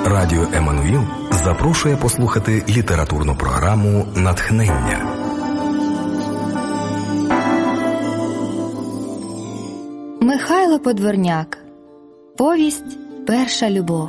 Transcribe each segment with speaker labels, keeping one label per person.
Speaker 1: Радіо Еммануїл запрошує послухати літературну програму «Натхнення».
Speaker 2: Михайло Подворняк. Повість «Перша любов».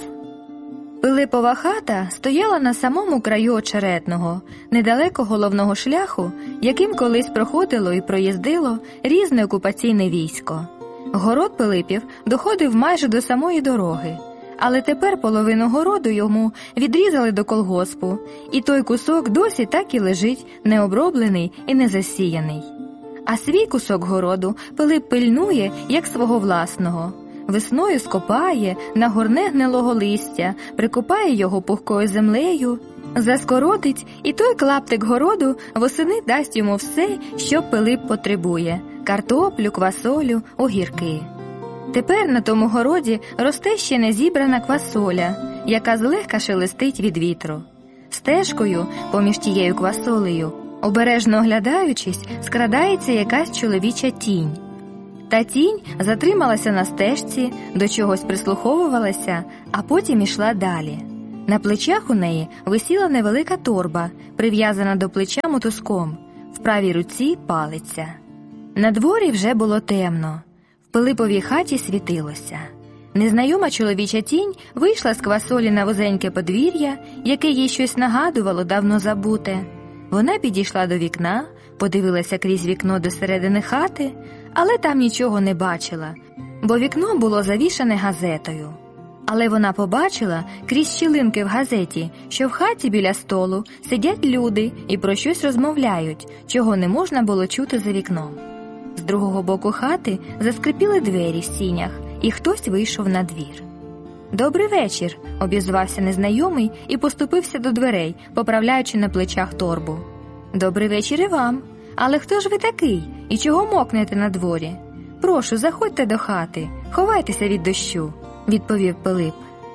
Speaker 2: Пилипова хата стояла на самому краю Очеретного, недалеко головного шляху, яким колись проходило і проїздило різне окупаційне військо. Город Пилипів доходив майже до самої дороги, але тепер половину городу йому відрізали до колгоспу, і той кусок досі так і лежить необроблений і не засіяний. А свій кусок городу Пилип пильнує, як свого власного. Весною скопає, нагорне гнилого листя, прикопає його пухкою землею, заскоротить, і той клаптик городу восени дасть йому все, що Пилип потребує – картоплю, квасолю, огірки. Тепер на тому городі росте ще не зібрана квасоля, яка злегка шелестить від вітру. Стежкою, поміж тією квасолею, обережно оглядаючись, скрадається якась чоловіча тінь. Та тінь затрималася на стежці, до чогось прислуховувалася, а потім ішла далі. На плечах у неї висіла невелика торба, прив'язана до плеча мотузком, в правій руці палиця. На дворі вже було темно. В Пилиповій хаті світилося. Незнайома чоловіча тінь вийшла з квасолі на вузеньке подвір'я, яке їй щось нагадувало давно забуте. Вона підійшла до вікна, подивилася крізь вікно до середини хати, але там нічого не бачила, бо вікно було завішане газетою. Але вона побачила крізь щілинки в газеті, що в хаті біля столу сидять люди і про щось розмовляють, чого не можна було чути за вікном. З другого боку хати заскрипіли двері в сінях, і хтось вийшов на двір. «Добрий вечір», – обізвався незнайомий і поступився до дверей, поправляючи на плечах торбу. «Добрий вечір і вам. Але хто ж ви такий? І чого мокнете на дворі? Прошу, заходьте до хати, ховайтеся від дощу», – відповів Пилип.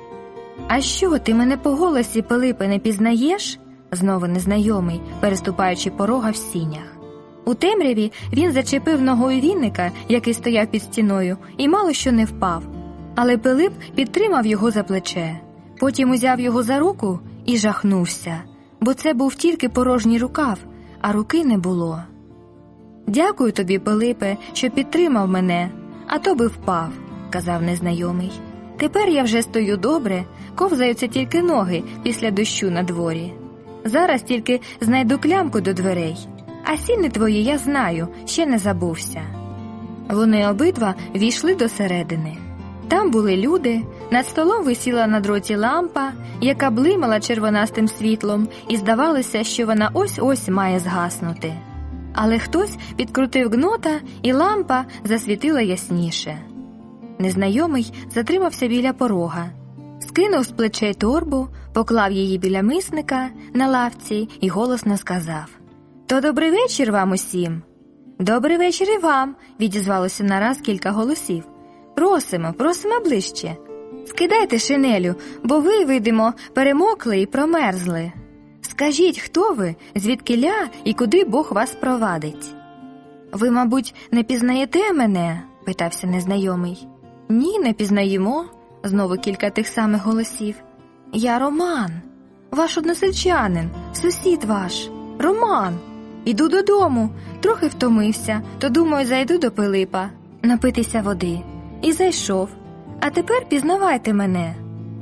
Speaker 2: «А що, ти мене по голосі, Пилипе, не пізнаєш?» – знову незнайомий, переступаючи порога в сінях. У темряві він зачепив ногою вінника, який стояв під стіною, і мало що не впав. Але Пилип підтримав його за плече. Потім узяв його за руку і жахнувся, бо це був тільки порожній рукав, а руки не було. «Дякую тобі, Пилипе, що підтримав мене, а то би впав», – казав незнайомий. «Тепер я вже стою добре, ковзаються тільки ноги після дощу на дворі. Зараз тільки знайду клямку до дверей, а сіни твої я знаю, ще не забувся». Вони обидва війшли до середини. Там були люди, над столом висіла на дроті лампа, яка блимала червонастим світлом, і здавалося, що вона ось-ось має згаснути. Але хтось підкрутив гнота, і лампа засвітила ясніше. Незнайомий затримався біля порога, скинув з плечей торбу, поклав її біля мисника на лавці і голосно сказав: «То добрий вечір вам усім!» «Добрий вечір і вам!» – відізвалося нараз кілька голосів. «Просимо, просимо ближче. Скидайте шинелю, бо ви, видимо, перемокли і промерзли. Скажіть, хто ви, звідкиля і куди Бог вас провадить?» «Ви, мабуть, не пізнаєте мене?» – питався незнайомий. «Ні, не пізнаємо», – знову кілька тих самих голосів. «Я Роман, ваш односельчанин, сусід ваш. Роман. Іду додому, трохи втомився, то, думаю, зайду до Пилипа, напитися води». І зайшов. «А тепер пізнавайте мене».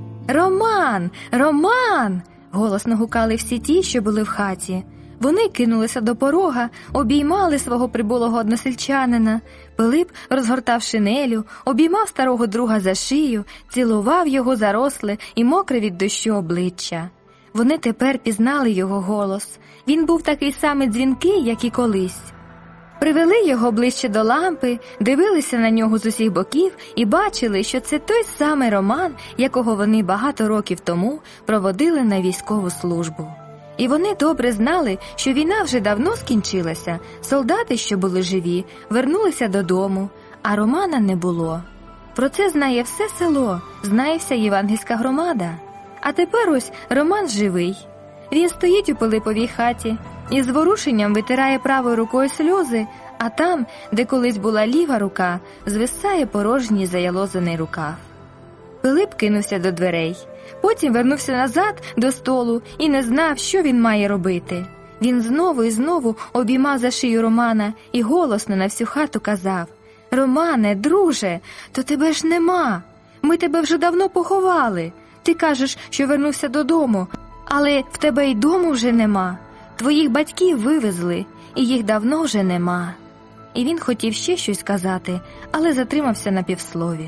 Speaker 2: «Роман! Роман!» – голосно гукали всі ті, що були в хаті. Вони кинулися до порога, обіймали свого прибулого односельчанина. Пилип розгортав шинелю, обіймав старого друга за шию, цілував його заросле і мокре від дощу обличчя. Вони тепер пізнали його голос. Він був такий самий дзвінкий, як і колись. Привели його ближче до лампи, дивилися на нього з усіх боків і бачили, що це той самий Роман, якого вони багато років тому проводили на військову службу. І вони добре знали, що війна вже давно скінчилася, солдати, що були живі, вернулися додому, а Романа не було. Про це знає все село, знає вся євангельська громада. А тепер ось Роман живий. Він стоїть у Пилиповій хаті і з ворушенням витирає правою рукою сльози, а там, де колись була ліва рука, звисає порожній заялозений рукав. Пилип кинувся до дверей. Потім вернувся назад до столу і не знав, що він має робити. Він знову і знову обіймав за шию Романа і голосно на всю хату казав: «Романе, друже, то тебе ж нема. Ми тебе вже давно поховали. Ти кажеш, що вернувся додому, але в тебе й дому вже нема. Твоїх батьків вивезли, і їх давно вже нема». І він хотів ще щось сказати, але затримався на півслові.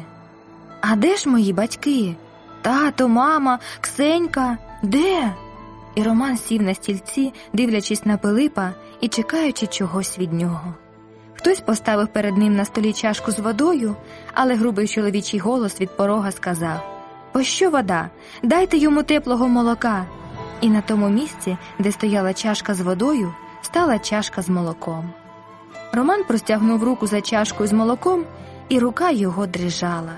Speaker 2: «А де ж мої батьки? Тато, мама, Ксенька, де?» І Роман сів на стільці, дивлячись на Пилипа і чекаючи чогось від нього. Хтось поставив перед ним на столі чашку з водою, але грубий чоловічий голос від порога сказав: «Пощо вода? Дайте йому теплого молока». І на тому місці, де стояла чашка з водою, стала чашка з молоком. Роман простягнув руку за чашкою з молоком, і рука його дрижала.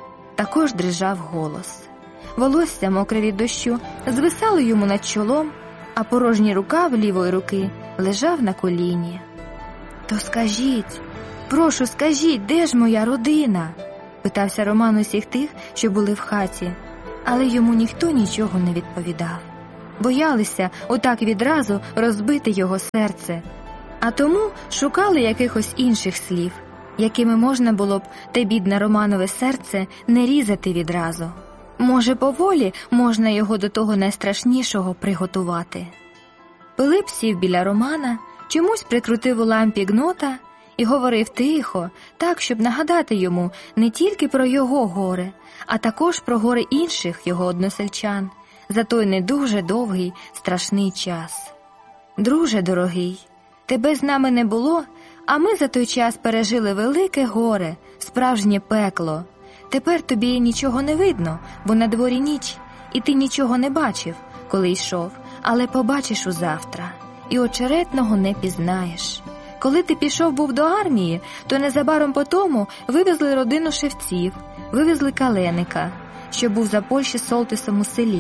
Speaker 2: Також дрижав голос. Волосся, мокре від дощу, звисало йому над чолом, а порожній рукав лівої руки лежав на коліні. «То скажіть, прошу, скажіть, де ж моя родина?» – питався Роман усіх тих, що були в хаті, але йому ніхто нічого не відповідав. Боялися отак відразу розбити його серце, а тому шукали якихось інших слів, якими можна було б те бідне Романове серце не різати відразу. Може, поволі можна його до того найстрашнішого приготувати. Пилип сів біля Романа, чомусь прикрутив у лампі гнота і говорив тихо, так, щоб нагадати йому не тільки про його горе, а також про горе інших його односельчан за той не дуже довгий, страшний час. «Друже дорогий, тебе з нами не було, а ми за той час пережили велике горе, справжнє пекло. Тепер тобі нічого не видно, бо на дворі ніч, і ти нічого не бачив, коли йшов, але побачиш узавтра, і очеретного не пізнаєш. Коли ти пішов був до армії, то незабаром потому вивезли родину Шевців, вивезли Каленика, що був за Польщі солтисом у селі.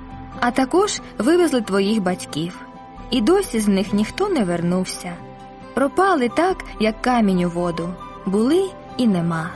Speaker 2: А також вивезли твоїх батьків. І досі з них ніхто не вернувся. Пропали так, як камінь у воду. Були і нема.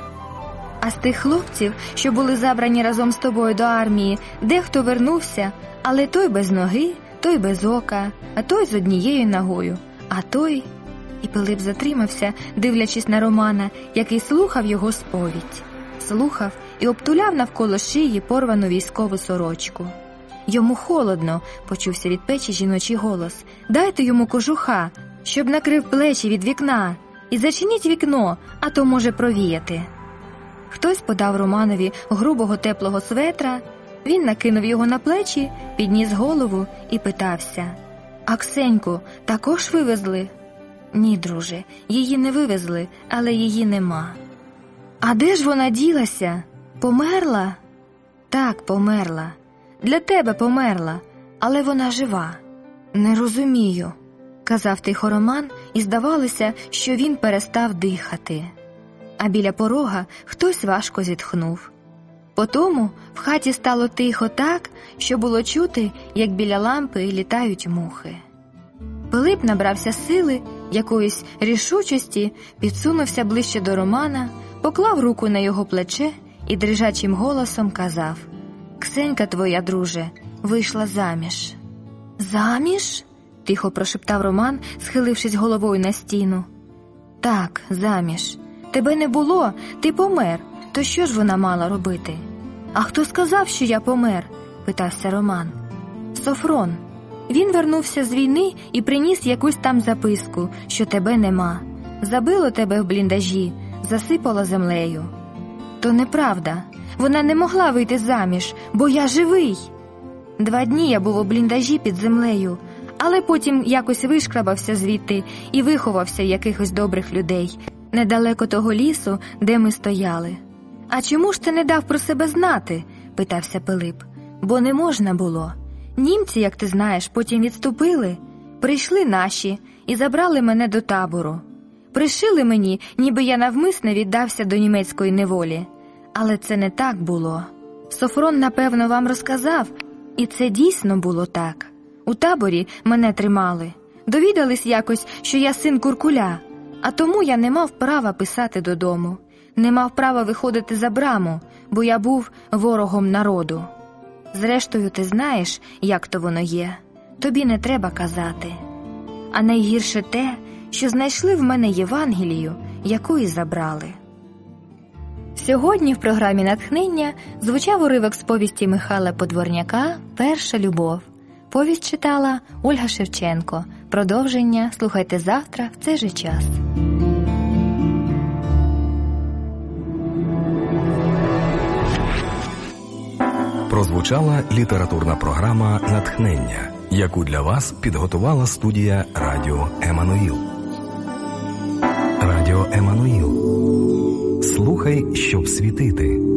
Speaker 2: А з тих хлопців, що були забрані разом з тобою до армії, дехто вернувся, але той без ноги, той без ока, а той з однією ногою, а той…» І Пилип затримався, дивлячись на Романа, який слухав його сповідь. Слухав і обтуляв навколо шиї порвану військову сорочку. «Йому холодно», – почувся від печі жіночий голос. «Дайте йому кожуха, щоб накрив плечі від вікна, і зачиніть вікно, а то може провіяти». Хтось подав Романові грубого теплого светра, він накинув його на плечі, підніс голову і питався: «А Ксеньку також вивезли?» «Ні, друже, її не вивезли, але її нема». «А де ж вона ділася? Померла?» «Так, померла. Для тебе померла, але вона жива». «Не розумію», – казав тихо Роман, і здавалося, що він перестав дихати. А біля порога хтось важко зітхнув. Потому в хаті стало тихо так, що було чути, як біля лампи літають мухи. Пилип набрався сили, якоїсь рішучості, підсунувся ближче до Романа, поклав руку на його плече і дрижачим голосом казав: «Ксенька твоя, друже, вийшла заміж». «Заміж?» – тихо прошептав Роман, схилившись головою на стіну. «Так, заміж. Тебе не було, ти помер, то що ж вона мала робити?» «А хто сказав, що я помер?» – питався Роман. «Софрон. Він вернувся з війни і приніс якусь там записку, що тебе нема. Забило тебе в бліндажі, засипало землею». «То неправда. Вона не могла вийти заміж, бо я живий. 2 дні я був у бліндажі під землею, але потім якось вишкрабався звідти і виховався якихось добрих людей, недалеко того лісу, де ми стояли». «А чому ж ти не дав про себе знати?» – питався Пилип. «Бо не можна було. Німці, як ти знаєш, потім відступили. Прийшли наші і забрали мене до табору. Пришили мені, ніби я навмисне віддався до німецької неволі. Але це не так було. Софрон, напевно, вам розказав, і це дійсно було так. У таборі мене тримали. Довідались якось, що я син куркуля, а тому я не мав права писати додому. Не мав права виходити за браму, бо я був ворогом народу. Зрештою, ти знаєш, як то воно є. Тобі не треба казати. А найгірше те, що знайшли в мене Євангелію, яку і забрали. Сьогодні в програмі «Натхнення» звучав уривок з повісті Михайла Подворняка «Перша любов». Повість читала Ольга Шевченко. Продовження слухайте завтра в цей же час.
Speaker 1: Прозвучала літературна програма «Натхнення», яку для вас підготувала студія Радіо Еммануїл. Радіо Еммануїл. Слухай, щоб світити.